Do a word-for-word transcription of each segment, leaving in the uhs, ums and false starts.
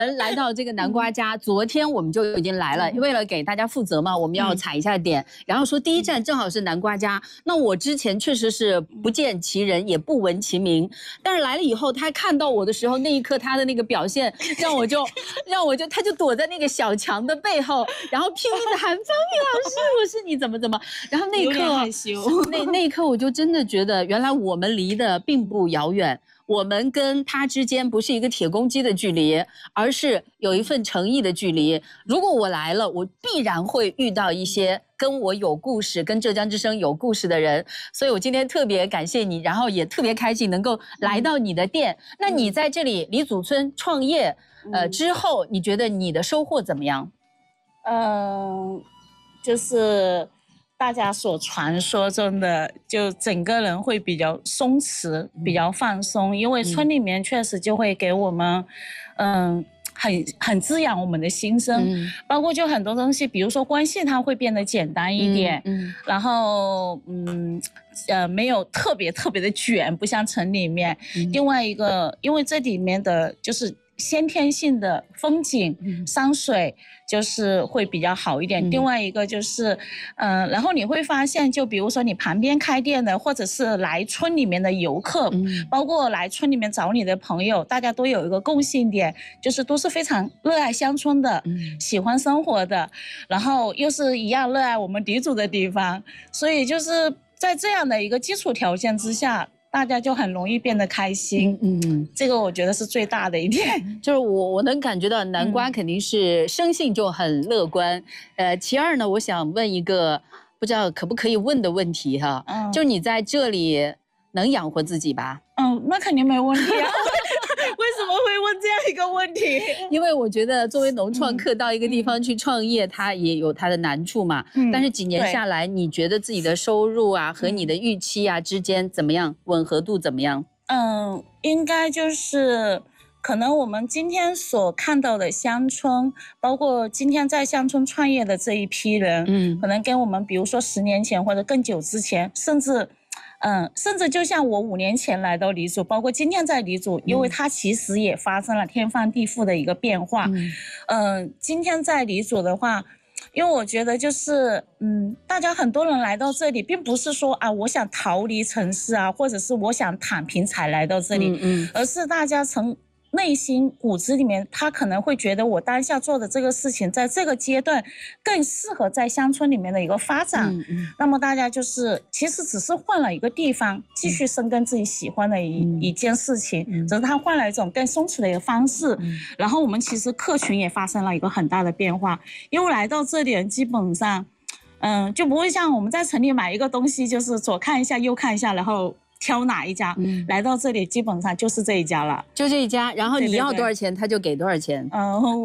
来到这个南瓜家，昨天我们就已经来了，为了给大家负责嘛，我们要踩一下点，然后说第一站正好是南瓜家。那我之前确实是不见其人，也不闻其名，但是来了以后，他看到我的时候，那一刻他的那个表现，让我就让我就他就躲在那个小墙的背后，然后拼命的喊方宇老师，我是你怎么怎么，然后那一刻害羞， 那那一刻我就真的觉得，原来我们离得并不遥远。我们跟他之间不是一个铁公鸡的距离，而是有一份诚意的距离。如果我来了，我必然会遇到一些跟我有故事、跟浙江之声有故事的人。所以我今天特别感谢你，然后也特别开心能够来到你的店。嗯、那你在这里李祖村创业，呃之后，你觉得你的收获怎么样？ 嗯、呃，就是。大家所传说中的，就整个人会比较松弛，比较放松，因为村里面确实就会给我们，嗯，很很滋养我们的心声，嗯、包括就很多东西，比如说关系它会变得简单一点，嗯嗯、然后嗯呃没有特别特别的卷，不像城里面。嗯、另外一个，因为这里面的就是先天性的风景、嗯、山水。就是会比较好一点。嗯、另外一个就是，嗯、呃，然后你会发现，就比如说你旁边开店的，或者是来村里面的游客，嗯、包括来村里面找你的朋友，大家都有一个共性点，就是都是非常热爱乡村的，嗯、喜欢生活的，然后又是一样热爱我们黎族的地方，所以就是在这样的一个基础条件之下。大家就很容易变得开心，嗯嗯，这个我觉得是最大的一点。 就是我我能感觉到南瓜肯定是生性就很乐观，嗯、呃，其二呢，我想问一个不知道可不可以问的问题哈，嗯、就你在这里能养活自己吧？ 嗯，那肯定没问题啊。为什么会问这样一个问题？ 因为我觉得作为农创客到一个地方去创业，它也有它的难处嘛。嗯、但是几年下来，你觉得自己的收入啊和你的预期啊之间怎么样？吻合度怎么样？ 嗯，应该就是可能我们今天所看到的乡村，包括今天在乡村创业的这一批人，嗯，可能跟我们比如说十年前或者更久之前，甚至。嗯，甚至就像我五年前来到黎族，包括今天在黎族，嗯、因为它其实也发生了天翻地覆的一个变化。嗯，嗯今天在黎族的话，因为我觉得就是，嗯，大家很多人来到这里，并不是说啊，我想逃离城市啊，或者是我想躺平才来到这里，嗯嗯、而是大家从内心骨子里面，他可能会觉得我当下做的这个事情，在这个阶段更适合在乡村里面的一个发展。嗯嗯、那么大家就是其实只是换了一个地方，继续深耕自己喜欢的一、嗯、一件事情，嗯、只是他换了一种更松弛的一个方式。嗯、然后我们其实客群也发生了一个很大的变化，因为来到这里人基本上，嗯，就不会像我们在城里买一个东西，就是左看一下右看一下，然后。挑哪一家、嗯、来到这里基本上就是这一家了， 就这一家，然后你要多少钱他就给多少钱。嗯。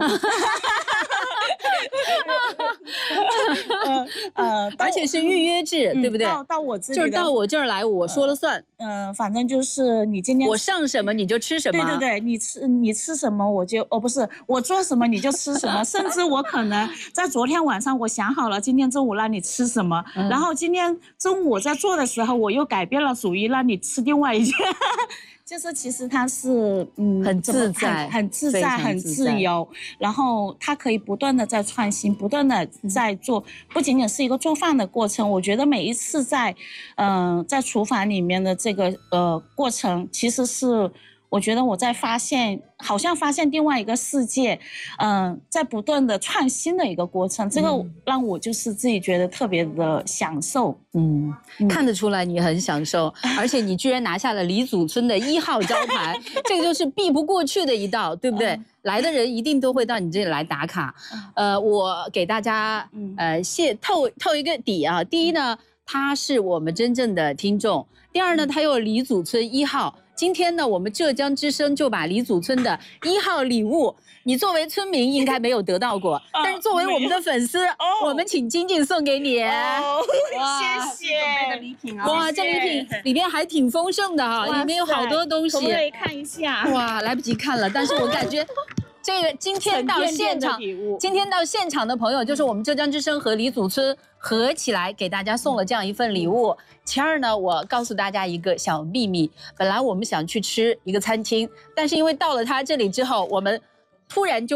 呃呃，而且是预约制，嗯、对不对？ 到到我这里就是到我这儿来，我说了算。 嗯、呃，反正就是你今天我上什么你就吃什么。 对对对，你吃你吃什么我就哦不是我做什么你就吃什么，甚至我可能在昨天晚上我想好了今天中午让你吃什么，嗯、然后今天中午我在做的时候我又改变了主意让你吃另外一件。就是其实它是嗯很自在， 很, 很自在，很自由，然后它可以不断的在创新，不断的在做，不仅仅是一个做饭的过程。我觉得每一次在，嗯、呃，在厨房里面的这个呃过程，其实是我觉得我在发现，好像发现另外一个世界，嗯、呃，在不断的创新的一个过程，这个让我就是自己觉得特别的享受。 嗯，嗯看得出来你很享受，而且你居然拿下了黎祖村的一号招牌，这个就是避不过去的一道，对不对？嗯、来的人一定都会到你这里来打卡。呃，我给大家呃泄透透一个底啊，第一呢，他是我们真正的听众；第二呢，他有黎祖村一号。今天呢，我们浙江之声就把黎祖村的一号礼物，你作为村民应该没有得到过，哦、但是作为我们的粉丝，哦、我们请静静送给你。 哦，谢谢。准备的礼品啊！ 哇，这礼品里面还挺丰盛的哈，里面有好多东西。 可以看一下。 哇，来不及看了，但是我感觉。这个今天到现场，今天到现场的朋友，就是我们浙江之声和黎祖村合起来给大家送了这样一份礼物。其二呢，我告诉大家一个小秘密，本来我们想去吃一个餐厅，但是因为到了他这里之后，我们突然就。